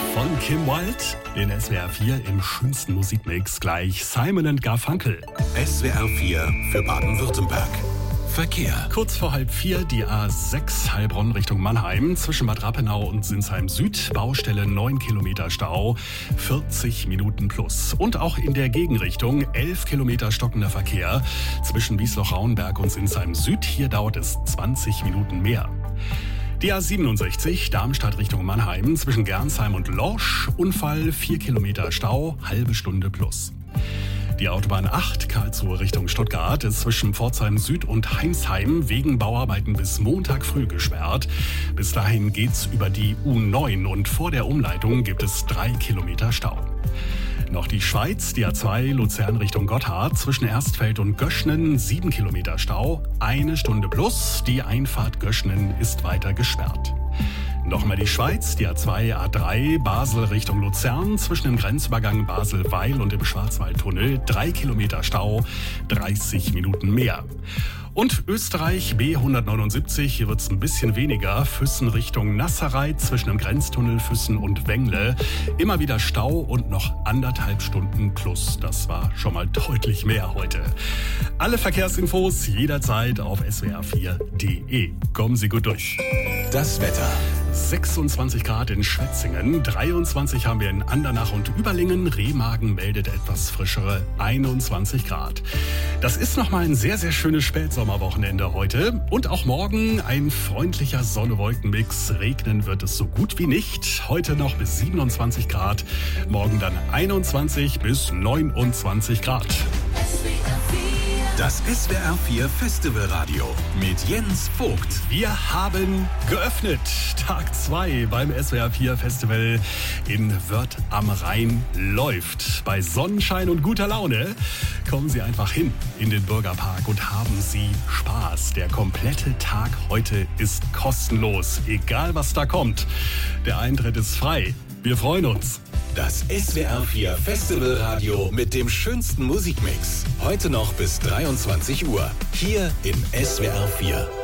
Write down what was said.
von Kim Wilde. Den SWR 4 im schönsten Musikmix gleich Simon & Garfunkel. SWR 4 für Baden-Württemberg. Verkehr. Kurz vor 3:30 die A6 Heilbronn Richtung Mannheim. Zwischen Bad Rappenau und Sinsheim Süd. Baustelle 9 Kilometer Stau. 40 Minuten plus. Und auch in der Gegenrichtung 11 Kilometer stockender Verkehr. Zwischen Wiesloch-Rauenberg und Sinsheim Süd. Hier dauert es 20 Minuten mehr. Die A67 Darmstadt Richtung Mannheim. Zwischen Gernsheim und Lorsch. Unfall 4 Kilometer Stau. Halbe Stunde plus. Die Autobahn 8 Karlsruhe Richtung Stuttgart ist zwischen Pforzheim Süd und Heinsheim wegen Bauarbeiten bis Montag früh gesperrt. Bis dahin geht's über die U9 und vor der Umleitung gibt es 3 Kilometer Stau. Noch die Schweiz, die A2 Luzern Richtung Gotthard, zwischen Erstfeld und Göschnen 7 Kilometer Stau, 1 Stunde plus, die Einfahrt Göschnen ist weiter gesperrt. Nochmal die Schweiz, die A2, A3, Basel Richtung Luzern, zwischen dem Grenzübergang Basel-Weil und dem Schwarzwaldtunnel 3 Kilometer Stau, 30 Minuten mehr. Und Österreich, B179, hier wird's ein bisschen weniger, Füssen Richtung Nasserei, zwischen dem Grenztunnel Füssen und Wengle. Immer wieder Stau und noch 1,5 Stunden plus. Das war schon mal deutlich mehr heute. Alle Verkehrsinfos jederzeit auf swr4.de. Kommen Sie gut durch. Das Wetter. 26 Grad in Schwetzingen, 23 haben wir in Andernach und Überlingen, Remagen meldet etwas frischere 21 Grad. Das ist nochmal ein sehr, sehr schönes Spätsommerwochenende heute und auch morgen ein freundlicher Sonne-Wolken-Mix. Regnen wird es so gut wie nicht. Heute noch bis 27 Grad, morgen dann 21 bis 29 Grad. Das SWR 4 Festivalradio mit Jens Vogt. Wir haben geöffnet. Tag 2 beim SWR 4 Festival in Wörth am Rhein läuft. Bei Sonnenschein und guter Laune kommen Sie einfach hin in den Bürgerpark und haben Sie Spaß. Der komplette Tag heute ist kostenlos, egal was da kommt. Der Eintritt ist frei. Wir freuen uns. Das SWR 4 Festivalradio mit dem schönsten Musikmix. Heute noch bis 23 Uhr. Hier in SWR 4.